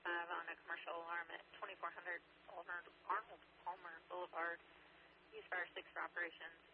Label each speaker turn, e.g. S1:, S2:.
S1: on a commercial alarm at 2400 Arnold Palmer Boulevard. Use Fire 6 for operations.